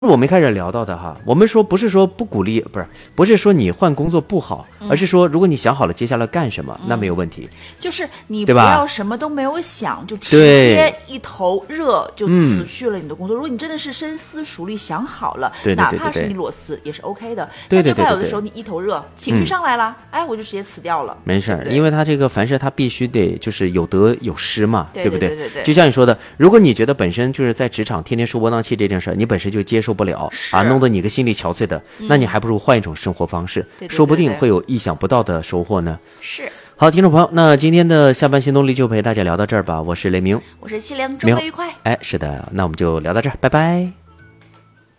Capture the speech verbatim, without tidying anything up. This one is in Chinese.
我们开始聊到的哈，我们说不是说不鼓励，不是不是说你换工作不好， 嗯、 而是说如果你想好了接下来干什么，嗯、那没有问题。 就是你不要什么都没有想，就直接一头热就辞去了你的工作。如果你真的是深思熟虑想好了， 对对对对对哪怕是你裸辞也是 OK 的。 对对对对对。 但最怕有的时候你一头热，情绪上来了，嗯、哎，我就直接辞掉了。 没事， 对对因为他这个凡事他必须得就是有得有失嘛， 对不对？ 对对对对。 就像你说的，如果你觉得本身就是在职场天天受窝囊气这件事儿，你本身就接受不了啊。弄得你个心力憔悴的， 嗯、 那你还不如换一种生活方式， 对对对对， 说不定会有意想不到的收获呢。 是。 好，听众朋友，那今天的下班新动力就陪大家聊到这儿吧。我是雷鸣， 我是七零，周末愉快。 哎，是的，那我们就聊到这儿，拜拜。